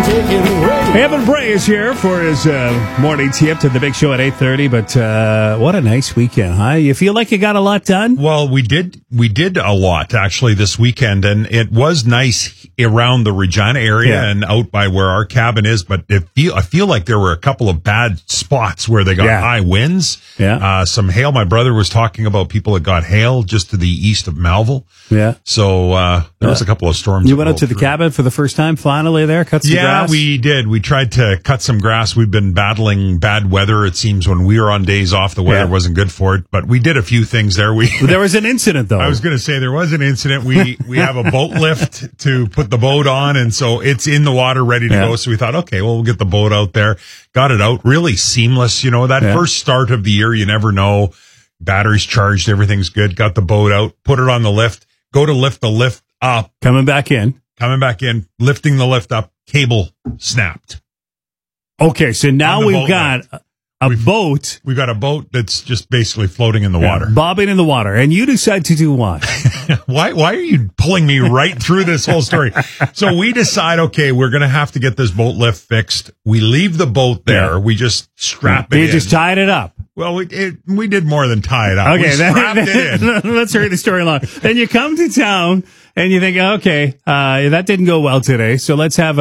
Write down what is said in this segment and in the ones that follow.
Evan Bray is here for his morning tip to the big show at 8:30. But what a nice weekend, huh? You feel like you got a lot done? Well, we did a lot actually this weekend, and it was nice around the Regina area and out by where our cabin is. But I feel like there were a couple of bad spots where they got high winds. Yeah, some hail. My brother was talking about people that got hail just to the east of Melville. Yeah. So there was a couple of storms. You went up to the cabin for the first time finally there? Cut some grass? Yeah, we did. We tried to cut some grass. We've been battling bad weather. It seems when we were on days off, the weather wasn't good for it. But we did a few things there. There was an incident, though. I was going to say there was an incident. We have a boat lift to put the boat on, and so it's in the water ready to go. So we thought, okay, well, we'll get the boat out there. Got it out. Really seamless. You know, that first start of the year, you never know. Batteries charged. Everything's good. Got the boat out. Put it on the lift. Go to lift the lift up. Coming back in. Lifting the lift up. Cable snapped. Okay, so now we've got a boat. We've got a boat that's just basically floating in the water. Bobbing in the water. And you decide to do what? Why are you pulling me right through this whole story? So we decide, okay, we're going to have to get this boat lift fixed. We leave the boat there. We just strap it in. You just tied it up. Well, we did more than tie it up. Okay, we strapped it in. Let's hurry the story along. Then you come to town and you think, okay, that didn't go well today, so let's have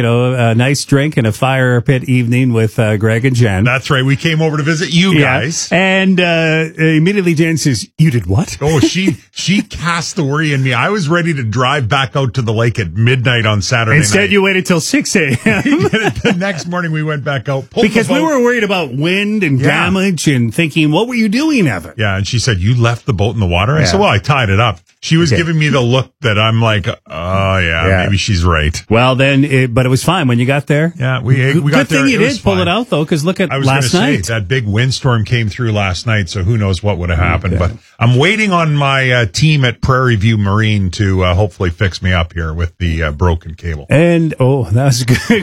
a nice drink and a fire pit evening with Greg and Jen. That's right. We came over to visit you guys, and immediately Jen says, "You did what?" Oh, she cast the worry in me. I was ready to drive back out to the lake at midnight on Saturday night. Instead, you waited till 6 a.m. The next morning, we went back out because we were worried about wind and damage and thinking, "What were you doing, Evan?" Yeah, and she said, "You left the boat in the water." I said, "Well, I tied it up." She was giving me the look that I'm like, oh, maybe she's right. Well, then, but it was fine when you got there. Yeah, we got there. Good thing you did pull it out, though, because look at last night. That big windstorm came through last night, so who knows what would have happened. But I'm waiting on my team at Prairie View Marine to hopefully fix me up here with the broken cable. And, that was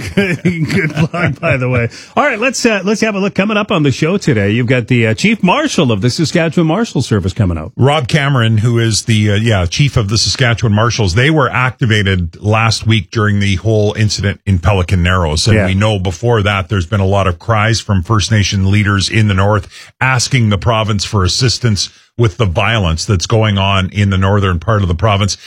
good plug, by the way. All right, let's have a look coming up on the show today. You've got the Chief Marshal of the Saskatchewan Marshal Service coming out. Rob Cameron, who is the chief of the Saskatchewan Marshals. They were activated last week during the whole incident in Pelican Narrows. And we know before that there's been a lot of cries from First Nation leaders in the north asking the province for assistance with the violence that's going on in the northern part of the province.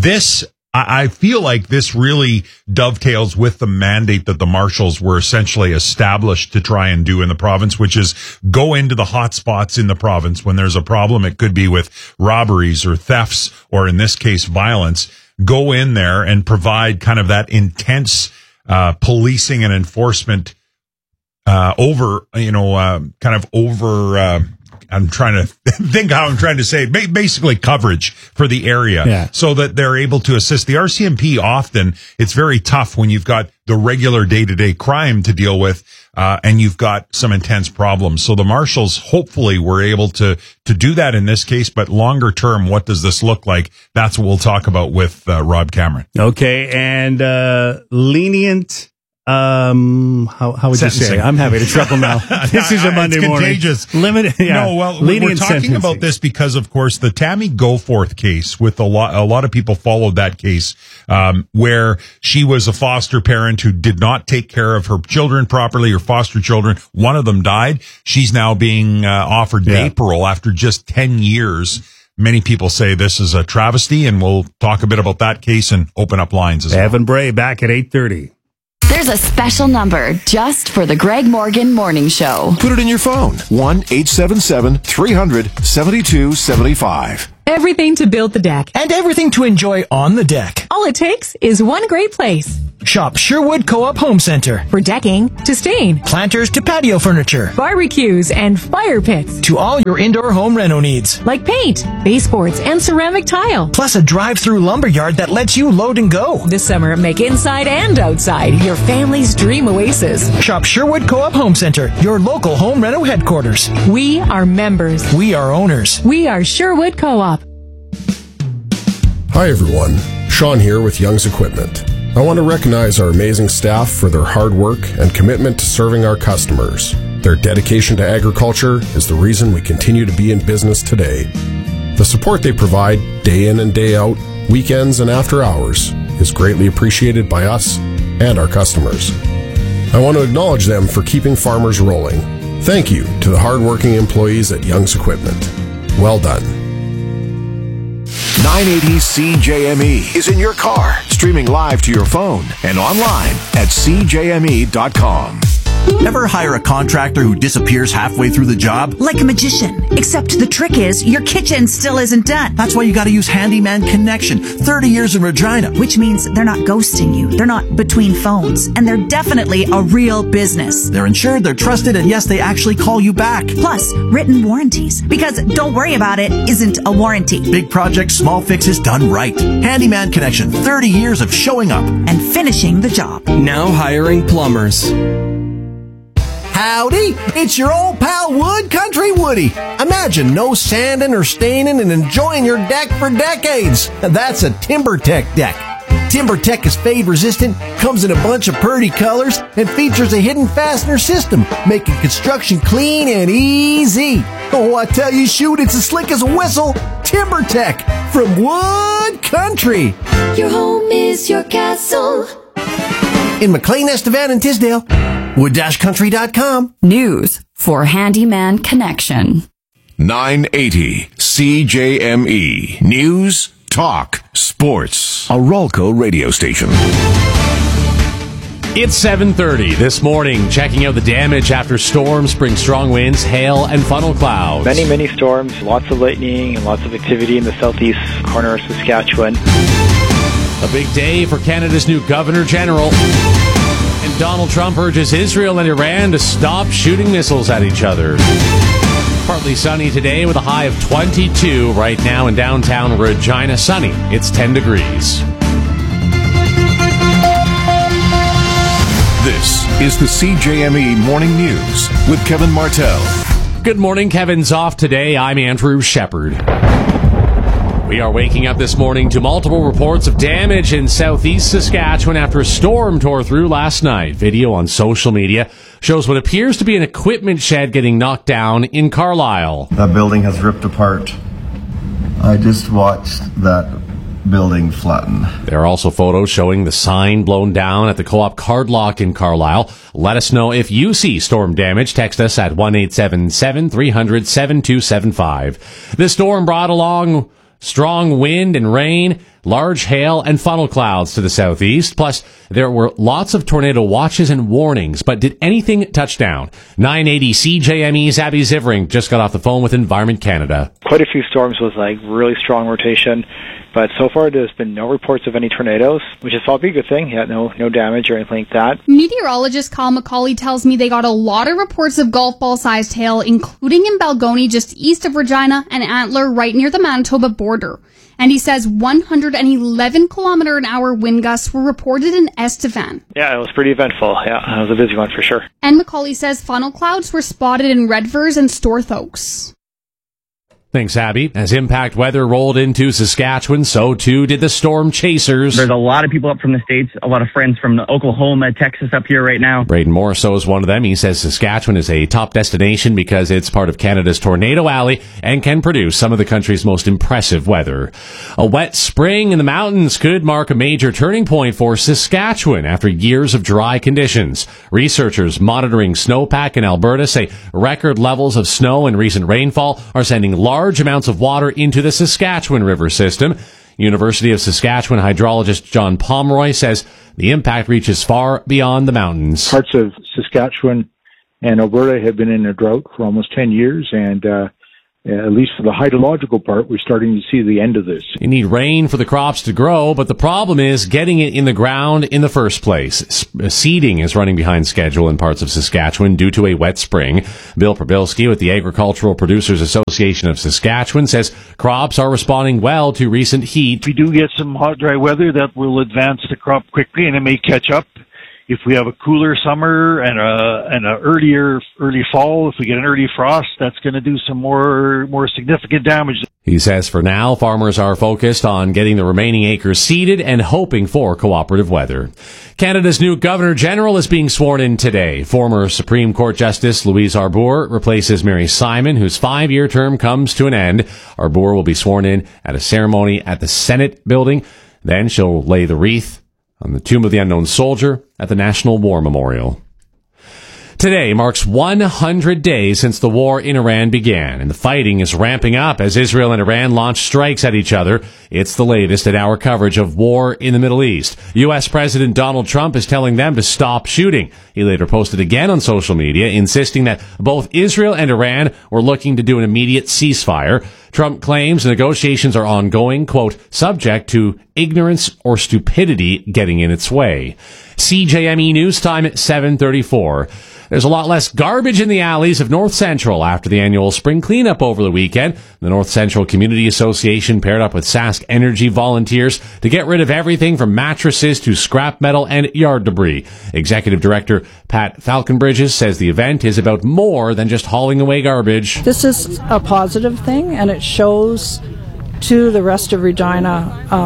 I feel like this really dovetails with the mandate that the marshals were essentially established to try and do in the province, which is go into the hot spots in the province when there's a problem. It could be with robberies or thefts, or in this case, violence. Go in there and provide kind of that intense policing and enforcement I'm trying to think how I'm trying to say it. Basically coverage for the area so that they're able to assist. The RCMP often, it's very tough when you've got the regular day-to-day crime to deal with, and you've got some intense problems. So the marshals hopefully were able to do that in this case, but longer term, what does this look like? That's what we'll talk about with Rob Cameron. Okay, and lenient... how would you say? I'm having trouble now. This is a Monday morning. Contagious. Limited. Yeah. No, well, we're talking about this because, of course, the Tammy Goforth case with a lot of people followed that case, where she was a foster parent who did not take care of her children properly, or foster children. One of them died. She's now being offered day parole after just 10 years. Many people say this is a travesty, and we'll talk a bit about that case and open up lines as well. Evan Bray back at 8:30. There's a special number just for the Greg Morgan Morning Show. Put it in your phone. 1-877-300-7275. Everything to build the deck. And everything to enjoy on the deck. All it takes is one great place. Shop Sherwood Co-op Home Center. For decking to stain, planters to patio furniture, barbecues and fire pits, to all your indoor home reno needs, like paint, baseboards, and ceramic tile. Plus a drive-through lumberyard that lets you load and go. This summer, make inside and outside your family's dream oasis. Shop Sherwood Co-op Home Center, your local home reno headquarters. We are members. We are owners. We are Sherwood Co-op. Hi everyone, Sean here with Young's Equipment. I want to recognize our amazing staff for their hard work and commitment to serving our customers. Their dedication to agriculture is the reason we continue to be in business today. The support they provide day in and day out, weekends and after hours, is greatly appreciated by us and our customers. I want to acknowledge them for keeping farmers rolling. Thank you to the hardworking employees at Young's Equipment. Well done. 980 CJME is in your car, streaming live to your phone and online at CJME.com. Ever hire a contractor who disappears halfway through the job? Like a magician. Except the trick is, your kitchen still isn't done. That's why you gotta use Handyman Connection. 30 years in Regina. Which means they're not ghosting you. They're not between phones. And they're definitely a real business. They're insured, they're trusted, and yes, they actually call you back. Plus, written warranties. Because don't worry about it isn't a warranty. Big projects, small fixes done right. Handyman Connection. 30 years of showing up. And finishing the job. Now hiring plumbers. Howdy, it's your old pal Wood Country Woody. Imagine no sanding or staining and enjoying your deck for decades. That's a TimberTech deck. TimberTech is fade resistant, comes in a bunch of pretty colors, and features a hidden fastener system, making construction clean and easy. Oh, I tell you, shoot, it's as slick as a whistle. TimberTech from Wood Country. Your home is your castle. In McLean, Estevan, and Tisdale. Wood-country.com. News for Handyman Connection. 980 CJME. News, talk, sports. A Rolco radio station. It's 7:30 this morning. Checking out the damage after storms bring strong winds, hail, and funnel clouds. Many storms, lots of lightning, and lots of activity in the southeast corner of Saskatchewan. A big day for Canada's new Governor General. And Donald Trump urges Israel and Iran to stop shooting missiles at each other. Partly sunny today with a high of 22 right now in downtown Regina. Sunny. It's 10 degrees. This is the CJME Morning News with Kevin Martell. Good morning. Kevin's off today. I'm Andrew Shepard. We are waking up this morning to multiple reports of damage in southeast Saskatchewan after a storm tore through last night. Video on social media shows what appears to be an equipment shed getting knocked down in Carlisle. That building has ripped apart. I just watched that building flatten. There are also photos showing the sign blown down at the Co-op Card Lock in Carlisle. Let us know if you see storm damage. Text us at 1-877-300-7275. The storm brought along strong wind and rain, large hail, and funnel clouds to the southeast. Plus, there were lots of tornado watches and warnings. But did anything touch down? 980 CJME's Abby Zivering just got off the phone with Environment Canada. Quite a few storms with really strong rotation. But so far, there's been no reports of any tornadoes, which is probably a good thing. Yeah, no damage or anything like that. Meteorologist Kyle McCauley tells me they got a lot of reports of golf ball-sized hail, including in Balgony, just east of Regina, and Antler, right near the Manitoba border. And he says 111-kilometer-an-hour wind gusts were reported in Estevan. Yeah, it was pretty eventful. Yeah, it was a busy one for sure. And McCauley says funnel clouds were spotted in Redvers and Storth Oaks. Thanks, Abby. As impact weather rolled into Saskatchewan, so too did the storm chasers. There's a lot of people up from the States, a lot of friends from Oklahoma, Texas up here right now. Braden Morrisseau is one of them. He says Saskatchewan is a top destination because it's part of Canada's Tornado Alley and can produce some of the country's most impressive weather. A wet spring in the mountains could mark a major turning point for Saskatchewan after years of dry conditions. Researchers monitoring snowpack in Alberta say record levels of snow and recent rainfall are sending large amounts of water into the Saskatchewan River system. University of Saskatchewan hydrologist John Pomeroy says the impact reaches far beyond the mountains. Parts of Saskatchewan and Alberta have been in a drought for almost 10 years, and at least for the hydrological part, we're starting to see the end of this. You need rain for the crops to grow, but the problem is getting it in the ground in the first place. Seeding is running behind schedule in parts of Saskatchewan due to a wet spring. Bill Probilski with the Agricultural Producers Association of Saskatchewan says crops are responding well to recent heat. If we do get some hot, dry weather, that will advance the crop quickly, and it may catch up. If we have a cooler summer and an early fall, if we get an early frost, that's going to do some more significant damage. He says for now, farmers are focused on getting the remaining acres seeded and hoping for cooperative weather. Canada's new Governor General is being sworn in today. Former Supreme Court Justice Louise Arbour replaces Mary Simon, whose 5-year term comes to an end. Arbour will be sworn in at a ceremony at the Senate building. Then she'll lay the wreath on the Tomb of the Unknown Soldier at the National War Memorial. Today marks 100 days since the war in Iran began, and the fighting is ramping up as Israel and Iran launch strikes at each other. It's the latest in our coverage of war in the Middle East. U.S. President Donald Trump is telling them to stop shooting. He later posted again on social media, insisting that both Israel and Iran were looking to do an immediate ceasefire. Trump claims negotiations are ongoing, quote, subject to ignorance or stupidity getting in its way. CJME News Time at 7:34. There's a lot less garbage in the alleys of North Central after the annual spring cleanup over the weekend. The North Central Community Association paired up with Sask Energy volunteers to get rid of everything from mattresses to scrap metal and yard debris. Executive Director Pat Falconbridges says the event is about more than just hauling away garbage. This is a positive thing, and it shows to the rest of Regina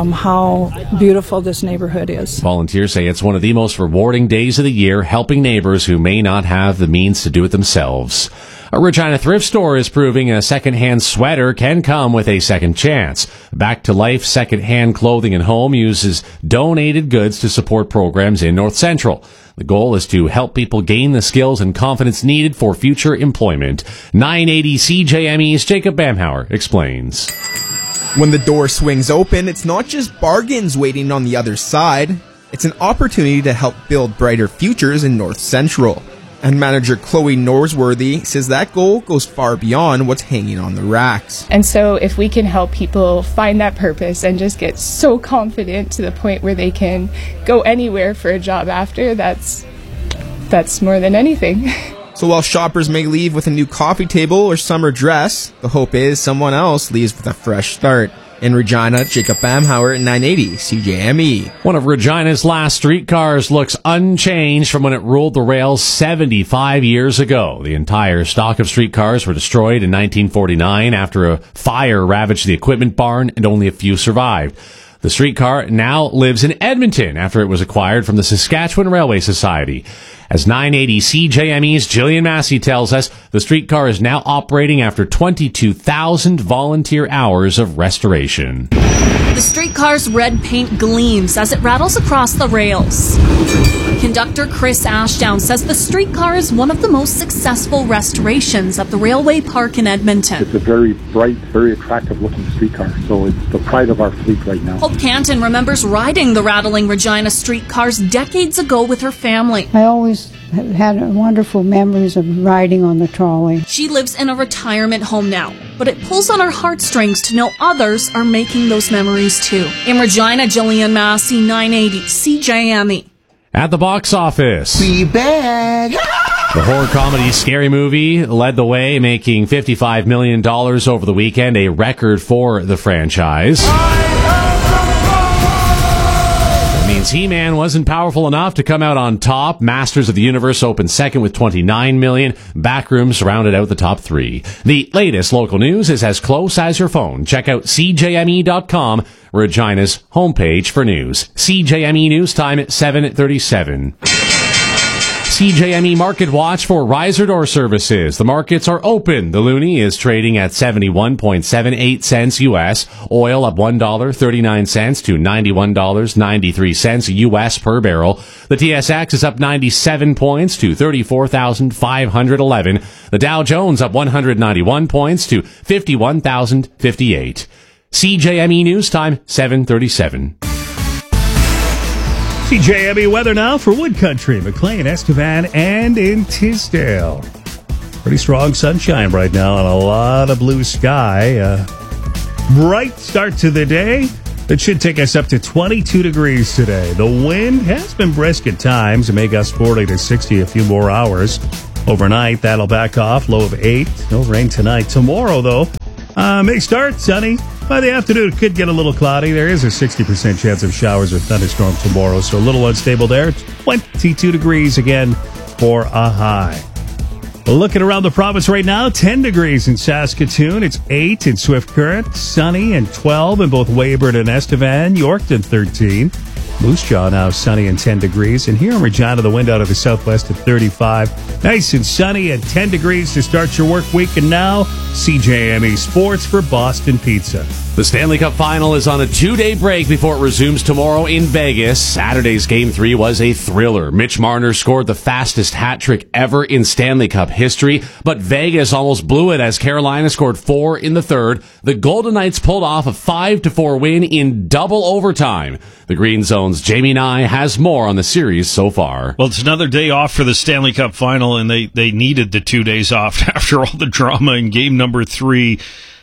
how beautiful this neighborhood is. Volunteers say it's one of the most rewarding days of the year, helping neighbors who may not have the means to do it themselves. A Regina thrift store is proving a second-hand sweater can come with a second chance. Back to Life Second-Hand Clothing and Home uses donated goods to support programs in North Central. The goal is to help people gain the skills and confidence needed for future employment. 980 CJME's Jacob Bamhauer explains. When the door swings open, it's not just bargains waiting on the other side. It's an opportunity to help build brighter futures in North Central. And manager Chloe Norsworthy says that goal goes far beyond what's hanging on the racks. And so if we can help people find that purpose and just get so confident to the point where they can go anywhere for a job after, that's more than anything. So while shoppers may leave with a new coffee table or summer dress, the hope is someone else leaves with a fresh start. In Regina, Jacob Bamhauer, 980 CJME. One of Regina's last streetcars looks unchanged from when it ruled the rails 75 years ago. The entire stock of streetcars were destroyed in 1949 after a fire ravaged the equipment barn and only a few survived. The streetcar now lives in Edmonton after it was acquired from the Saskatchewan Railway Society. As 980 CJME's Jillian Massey tells us, the streetcar is now operating after 22,000 volunteer hours of restoration. The streetcar's red paint gleams as it rattles across the rails. Conductor Chris Ashdown says the streetcar is one of the most successful restorations at the Railway Park in Edmonton. It's a very bright, very attractive looking streetcar, so it's the pride of our fleet right now. Hope Canton remembers riding the rattling Regina streetcars decades ago with her family. I always had wonderful memories of riding on the trolley. She lives in a retirement home now, but it pulls on her heartstrings to know others are making those memories too. In Regina, Jillian Massey, 980 CJME. At the box office, we back. The horror comedy Scary Movie led the way, making $55 million over the weekend, a record for the franchise. That means He-Man wasn't powerful enough to come out on top. Masters of the Universe opened second with $29 million. Backrooms rounded out the top three. The latest local news is as close as your phone. Check out CJME.com, Regina's homepage for news. CJME News Time at 7:37. CJME Market Watch for Riser Door Services. The markets are open. The loonie is trading at 71.78 cents U.S. Oil up $1.39 to $91.93 U.S. per barrel. The TSX is up 97 points to 34,511. The Dow Jones up 191 points to 51,058. CJME News Time, 7:37. CJME weather now for Wood Country, McLean, Estevan, and in Tisdale. Pretty strong sunshine right now and a lot of blue sky. Bright start to the day. That should take us up to 22 degrees today. The wind has been brisk at times. It may gust 40 to 60 a few more hours. Overnight, that'll back off. Low of 8. No rain tonight. Tomorrow, though, may start sunny. By the afternoon, it could get a little cloudy. There is a 60% chance of showers or thunderstorms tomorrow, so a little unstable there. 22 degrees again for a high. Looking around the province right now, 10 degrees in Saskatoon. It's 8 in Swift Current, sunny, and 12 in both Weyburn and Estevan. Yorkton, 13. Moose Jaw now sunny and 10 degrees. And here in Regina, the wind out of the southwest at 35. Nice and sunny and 10 degrees to start your work week. And now, CJME Sports for Boston Pizza. The Stanley Cup Final is on a 2-day break before it resumes tomorrow in Vegas. Saturday's Game 3 was a thriller. Mitch Marner scored the fastest hat trick ever in Stanley Cup history, but Vegas almost blew it as Carolina scored 4 in the third. The Golden Knights pulled off a 5-4 win in double overtime. The Green Zone's Jamie Nye has more on the series so far. Well, it's another day off for the Stanley Cup Final, and they needed the 2 days off after all the drama in game number 3.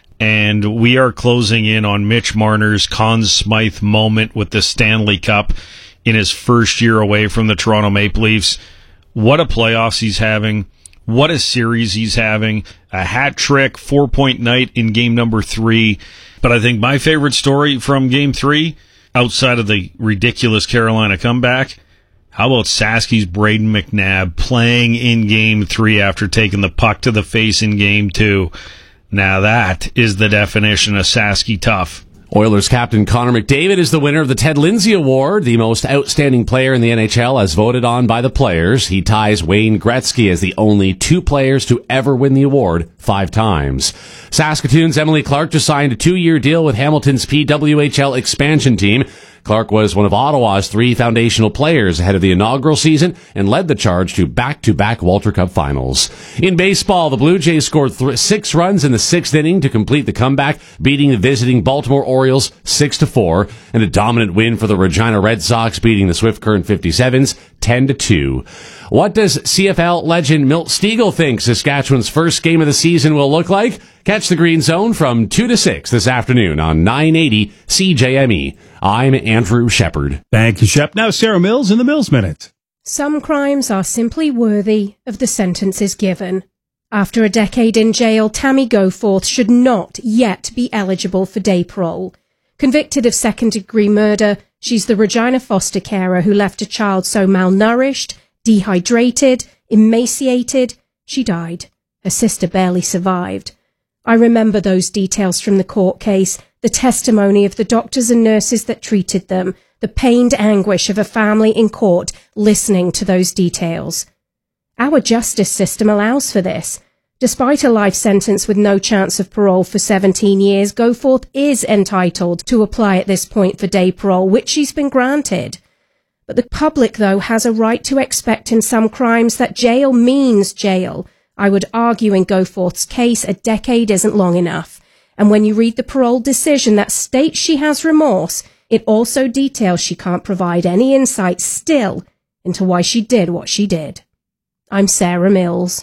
And we are closing in on Mitch Marner's Conn Smythe moment with the Stanley Cup in his first year away from the Toronto Maple Leafs. What a playoffs he's having. What a series he's having. A hat trick, 4-point night in game number 3. But I think my favorite story from game 3, outside of the ridiculous Carolina comeback, how about Saski's Braden McNabb playing in game 3 after taking the puck to the face in game 2? Now that is the definition of Sasky tough. Oilers captain Connor McDavid is the winner of the Ted Lindsay Award, the most outstanding player in the NHL as voted on by the players. He ties Wayne Gretzky as the only 2 players to ever win the award 5 times. Saskatoon's Emily Clark just signed a 2-year deal with Hamilton's PWHL expansion team. Clark was one of Ottawa's 3 foundational players ahead of the inaugural season and led the charge to back-to-back Walter Cup finals. In baseball, the Blue Jays scored 6 runs in the 6th inning to complete the comeback, beating the visiting Baltimore Orioles 6-4, and a dominant win for the Regina Red Sox, beating the Swift Current 57s 10-2. What does CFL legend Milt Stegall think Saskatchewan's first game of the season will look like? Catch the Green Zone from 2 to 6 this afternoon on 980 CJME. I'm Andrew Shepard. Thank you, Shep. Now Sarah Mills in the Mills Minute. Some crimes are simply worthy of the sentences given. After a decade in jail, Tammy Goforth should not yet be eligible for day parole. Convicted of second-degree murder, she's the Regina foster carer who left a child so malnourished, dehydrated, emaciated, she died. Her sister barely survived. I remember those details from the court case, the testimony of the doctors and nurses that treated them, the pained anguish of a family in court listening to those details. Our justice system allows for this. Despite a life sentence with no chance of parole for 17 years, Goforth is entitled to apply at this point for day parole, which she's been granted. But the public, though, has a right to expect in some crimes that jail means jail. I would argue in Goforth's case a decade isn't long enough. And when you read the parole decision that states she has remorse, it also details she can't provide any insight still into why she did what she did. I'm Sarah Mills.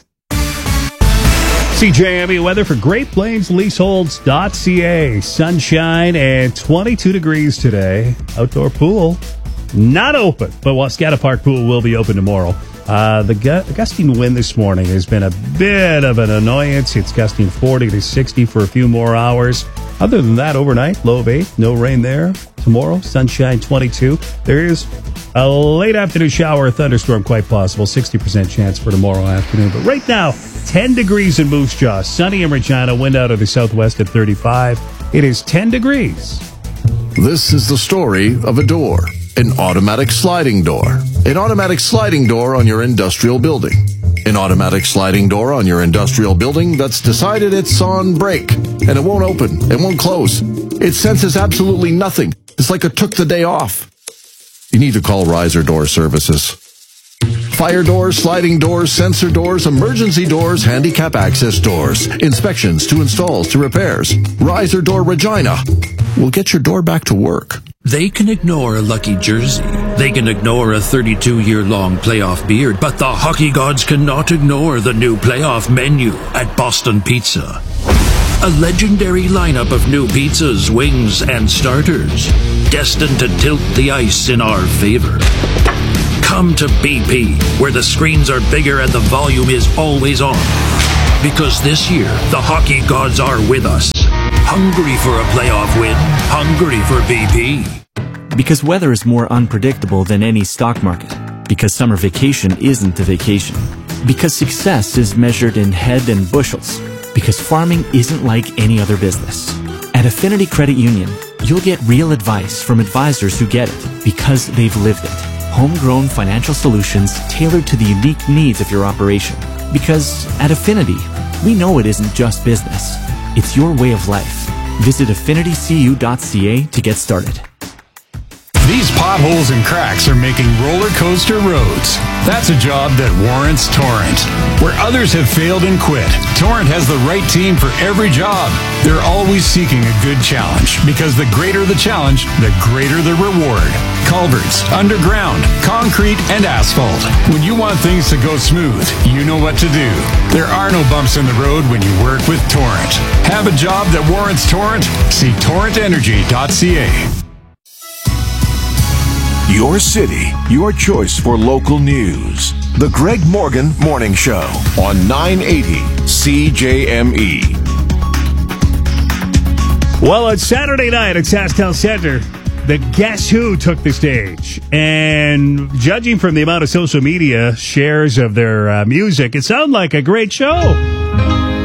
CJME weather for Great Plains Leaseholds.ca. Sunshine and 22 degrees today. Outdoor pool not open, but Wascata Park Pool will be open tomorrow. The gusting wind this morning has been a bit of an annoyance. It's gusting 40 to 60 for a few more hours. Other than that, overnight, low of 8, no rain there. Tomorrow, sunshine 22. There is a late afternoon shower or thunderstorm quite possible. 60% chance for tomorrow afternoon. But right now, 10 degrees in Moose Jaw. Sunny in Regina, wind out of the southwest at 35. It is 10 degrees. This is the story of a door. An automatic sliding door. An automatic sliding door on your industrial building. An automatic sliding door on your industrial building that's decided it's on break. And it won't open. It won't close. It senses absolutely nothing. It's like it took the day off. You need to call Riser Door Services. Fire doors, sliding doors, sensor doors, emergency doors, handicap access doors. Inspections to installs to repairs. Riser Door Regina. We'll get your door back to work. They can ignore a lucky jersey. They can ignore a 32-year-long playoff beard, but the hockey gods cannot ignore the new playoff menu at Boston Pizza. A legendary lineup of new pizzas, wings, and starters, destined to tilt the ice in our favor. Come to BP, where the screens are bigger and the volume is always on. Because this year, the hockey gods are with us. Hungry for a playoff win. Hungry for BP. Because weather is more unpredictable than any stock market. Because summer vacation isn't a vacation. Because success is measured in head and bushels. Because farming isn't like any other business. At Affinity Credit Union, you'll get real advice from advisors who get it because they've lived it. Homegrown financial solutions tailored to the unique needs of your operation. Because at Affinity, we know it isn't just business. It's your way of life. Visit affinitycu.ca to get started. These potholes and cracks are making roller coaster roads. That's a job that warrants Torrent. Where others have failed and quit, Torrent has the right team for every job. They're always seeking a good challenge, because the greater the challenge, the greater the reward. Culverts, underground, concrete, and asphalt. When you want things to go smooth, you know what to do. There are no bumps in the road when you work with Torrent. Have a job that warrants Torrent? See torrentenergy.ca. Your city, your choice for local news. The Greg Morgan Morning Show on 980 CJME. Well, on Saturday night at SaskTel Center, the Guess Who took the stage. And judging from the amount of social media shares of their music, it sounded like a great show.